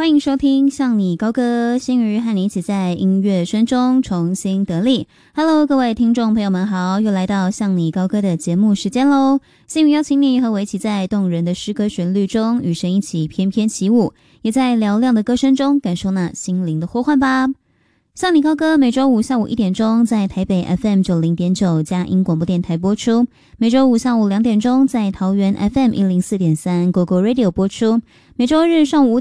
欢迎收听向你高歌，心瑜和你一起在音乐声中重新得力。Hello， 各位听众朋友们好，又来到向你高歌的节目时间咯。心瑜邀请你和我一起在动人的诗歌旋律中与神一起翩翩起舞，也在嘹亮的歌声中感受那心灵的呼唤吧。向你高歌每周五下午1点钟在台北 FM90.9 佳音广播电台播出，每周五下午2点钟在桃园 FM104.3 GoGo Radio 播出，每周日上午5